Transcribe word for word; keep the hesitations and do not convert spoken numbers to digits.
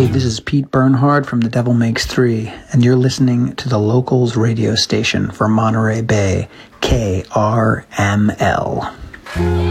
Hey, this is Pete Bernhard from The Devil Makes Three, and you're listening to the Locals radio station for Monterey Bay, K R M L.